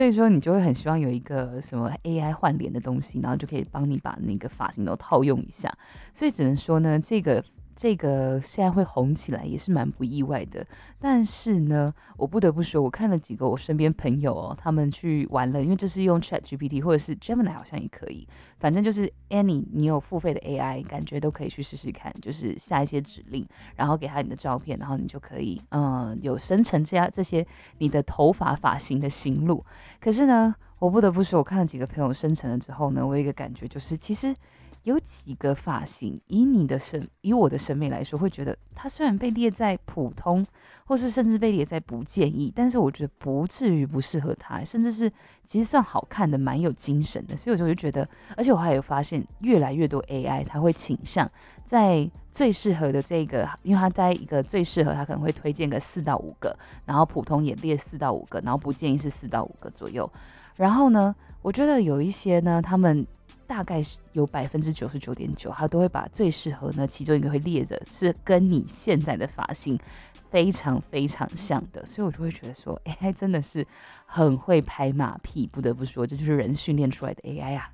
所以说你就会很希望有一个什么 AI 换脸的东西，然后就可以帮你把那个发型都套用一下。所以只能说呢，这个现在会红起来也是蛮不意外的。但是呢，我不得不说，我看了几个我身边朋友哦，他们去玩了，因为这是用 ChatGPT 或者是 Gemini 好像也可以，反正就是 Any 你有付费的 AI，感觉都可以去试试看，就是下一些指令，然后给他你的照片，然后你就可以有生成这些你的头发发型的型录。可是呢，我不得不说，我看了几个朋友生成了之后呢，我有一个感觉就是，其实有几个发型，以我的审美来说，会觉得它虽然被列在普通，或是甚至被列在不建议，但是我觉得不至于不适合它，甚至是其实算好看的，蛮有精神的。所以我就觉得，而且我还有发现，越来越多 AI 它会倾向在最适合的这个，因为它在一个最适合，它可能会推荐个4到5个，然后普通也列4到5个，然后不建议是4到5个左右。然后呢，我觉得有一些呢，他们大概是有99.9%，他都会把最适合呢，其中一个会列着是跟你现在的发型非常非常像的，所以我就会觉得说，AI 真的是很会拍马屁，不得不说，这就是人训练出来的 AI 啊。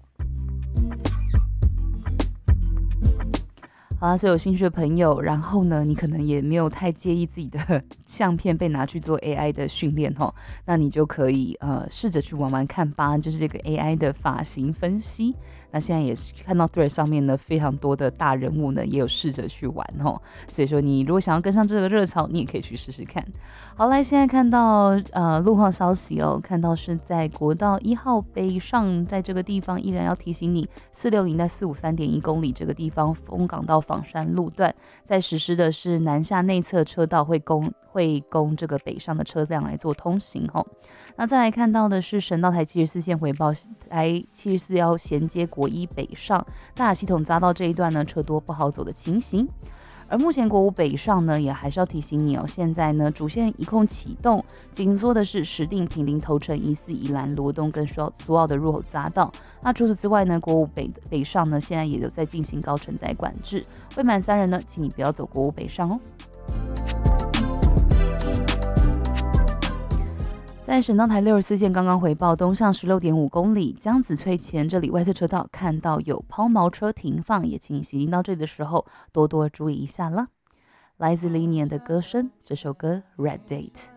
好啦，所以有兴趣的朋友，然后呢，你可能也没有太介意自己的相片被拿去做 AI 的训练吼，那你就可以试着去玩玩看吧，就是这个 AI 的发型分析。那现在也是看到 Thread 上面呢，非常多的大人物呢也有试着去玩吼，所以说你如果想要跟上这个热潮，你也可以去试试看。好，来现在看到路况消息哦，看到是在国道1号北上，在这个地方依然要提醒你460到453.1公里这个地方丰港到仿山路段，在实施的是南下内侧车道会供这个北上的车辆来做通行吼。那再来看到的是省道台74线回报，台74要衔接国一北上，大雅系统匝道这一段呢车多不好走的情形。而目前国五北上呢，也还是要提醒你哦，现在呢主线一控启动，紧缩的是石碇、坪林、头城、宜4、宜兰、罗东跟苏澳的入口匝道。那除此之外呢，国五北上呢，现在也有在进行高承载管制，未满3人呢，请你不要走国五北上哦。在省道台64线刚刚回报，东向16.5公里，江子翠前这里外侧车道看到有抛锚车停放，也请你行经到这里的时候多多注意一下了。来自Linian的歌声，这首歌《Red Date》。